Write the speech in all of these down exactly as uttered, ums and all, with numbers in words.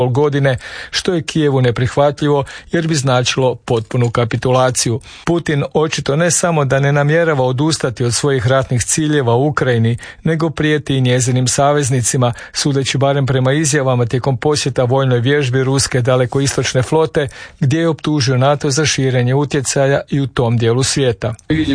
godine, što je Kijevu neprihvatljivo jer bi značilo potpunu kapitulaciju. Putin očito ne samo da ne namjerava odustati od svojih ratnih ciljeva u Ukrajini, nego prijeti i njezinim saveznicima, sudeći barem prema izjavama tijekom posjeta vojnoj vježbi ruske dalekoistočne flote, gdje je optužio NATO za širenje utjecaja i u tom dijelu svijeta.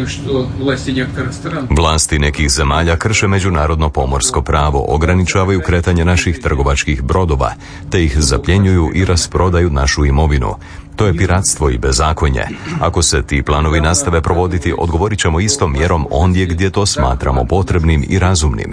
Vlasti nekih zemalja krše međunarodno pomorsko pravo, ograničavaju kretanje naših trgovačkih brodova, te ih zapljenjuju i rasprodaju našu imovinu. To je piratstvo i bezakonje. Ako se ti planovi nastave provoditi, odgovorit ćemo istom mjerom ondje gdje to smatramo potrebnim i razumnim.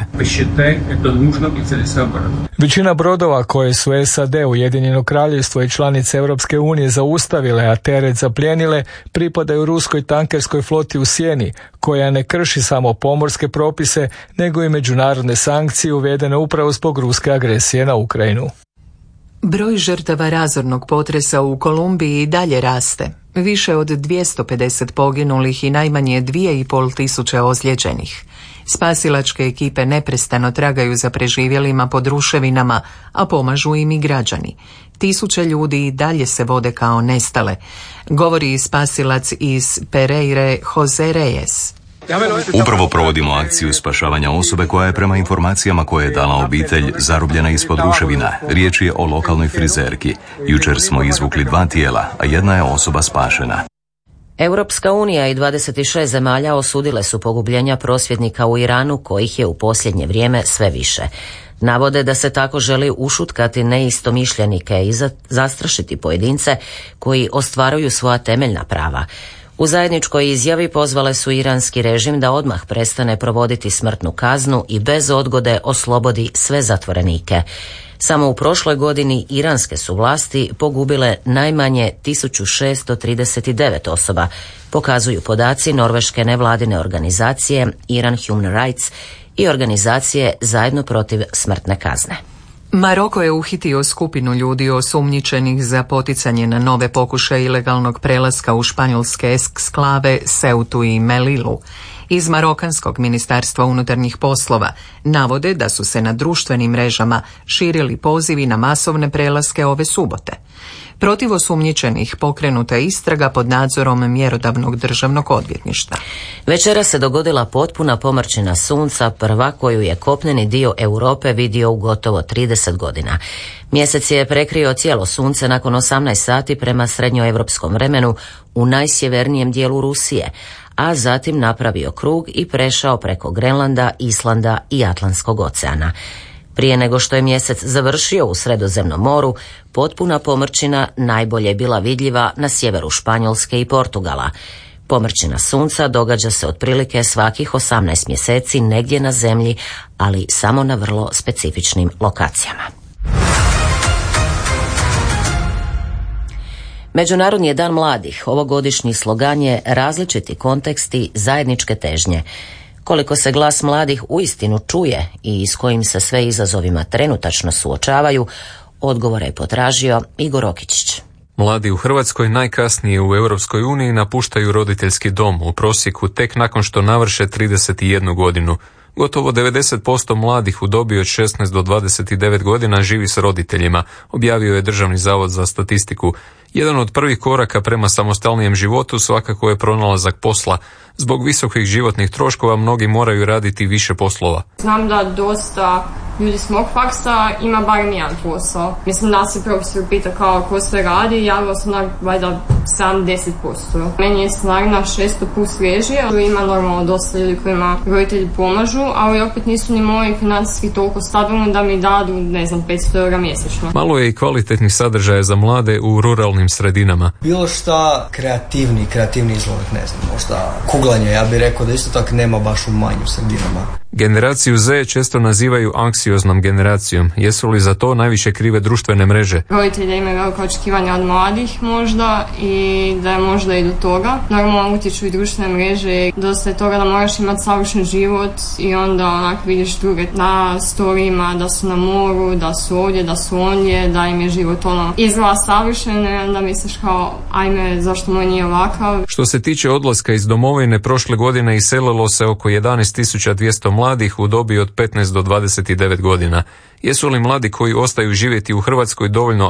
Većina brodova koje su S A D, Ujedinjeno kraljevstvo i članice Europske unije zaustavile, a teret zapljenile, pripadaju ruskoj tankerskoj floti u sjeni, koja ne krši samo pomorske propise, nego i međunarodne sankcije uvedene upravo zbog ruske agresije na Ukrajinu. Broj žrtava razornog potresa u Kolumbiji i dalje raste. Više od dvjesto pedeset poginulih i najmanje dvije i pol tisuće ozlijeđenih. Spasilačke ekipe neprestano tragaju za preživjelima pod ruševinama, a pomažu im i građani. Tisuće ljudi i dalje se vode kao nestale, govori spasilac iz Pereire Jose Reyes. Upravo provodimo akciju spašavanja osobe koja je prema informacijama koje je dala obitelj zarobljena ispod ruševina. Riječ je o lokalnoj frizerki. Jučer smo izvukli dva tijela, a jedna je osoba spašena. Europska unija i dvadeset šest zemalja osudile su pogubljenja prosvjednika u Iranu, kojih je u posljednje vrijeme sve više. Navode da se tako želi ušutkati neistomišljenike i zastrašiti pojedince koji ostvaruju svoja temeljna prava. U zajedničkoj izjavi pozvale su iranski režim da odmah prestane provoditi smrtnu kaznu i bez odgode oslobodi sve zatvorenike. Samo u prošloj godini iranske su vlasti pogubile najmanje tisuću šesto trideset devet osoba, pokazuju podaci norveške nevladine organizacije Iran Human Rights i organizacije Zajedno protiv smrtne kazne. Maroko je uhitio skupinu ljudi osumnjičenih za poticanje na nove pokušaje ilegalnog prelaska u španjolske eksklave Ceutu i Melilu. Iz Marokanskog ministarstva unutarnjih poslova navode da su se na društvenim mrežama širili pozivi na masovne prelaske ove subote. Protiv osumnjičenih pokrenuta je istraga pod nadzorom mjerodavnog državnog odvjetništva. Večera se dogodila potpuna pomrčina sunca, prva koju je kopneni dio Europe vidio u gotovo trideset godina. Mjesec je prekrio cijelo sunce nakon osamnaest sati prema srednjoevropskom vremenu u najsjevernijem dijelu Rusije, a zatim napravio krug i prešao preko Grenlanda, Islanda i Atlantskog oceana. Prije nego što je mjesec završio u Sredozemnom moru, potpuna pomrčina najbolje je bila vidljiva na sjeveru Španjolske i Portugala. Pomrčina sunca događa se otprilike svakih osamnaest mjeseci negdje na zemlji, ali samo na vrlo specifičnim lokacijama. Međunarodni je dan mladih. Ovogodišnji slogan je različiti konteksti, zajedničke težnje. Koliko se glas mladih uistinu čuje i s kojim se sve izazovima trenutačno suočavaju, odgovore je potražio Igor Okičić. Mladi u Hrvatskoj najkasnije u Europskoj uniji napuštaju roditeljski dom, u prosjeku tek nakon što navrše trideset jednu godinu. Gotovo devedeset posto mladih u dobi od šesnaest do dvadeset devet godina živi s roditeljima, objavio je Državni zavod za statistiku. Jedan od prvih koraka prema samostalnijem životu svakako je pronalazak posla. Zbog visokih životnih troškova mnogi moraju raditi više poslova. Znam da dosta ljudi s mog faksa ima barem jedan posao. Mislim, nas je profesor pita kao ko sve radi, javilo sam na valjda sedam do deset posto. Meni je stanarina šesto plus režije, ima normalno dosta ljudi kojima roditelji pomažu, ali opet nisu ni moji financijski toliko stabilni da mi dadu, ne znam, petsto eura mjesečno. Malo je i kvalitetnih sadržaja za mlade u ruralnim sredinama. Bilo šta kreativni, kreativni izlazak, ne znam, možda kuglanje, ja bih rekao da isto tako nema baš u manjim sredinama. Generaciju Z često nazivaju anksioznom generacijom. Jesu li za to najviše krive društvene mreže? Roditelji imaju velika očekivanja od mladih možda i da je možda i do toga. Normalno utječu i društvene mreže. Dosta je toga da moraš imati savršen život i onda onak vidiš druge na storijima da su na moru, da su ovdje, da su ondje, da im je život ono izgleda savršen i onda misliš kao ajme zašto moj nije ovakav. Što se tiče odlaska iz domovine, prošle godine iselilo se oko jedanaest tisuća dvjesto mladih u dobi od petnaest do dvadeset devet godina. Jesu li mladi koji ostaju živjeti u Hrvatskoj dovoljno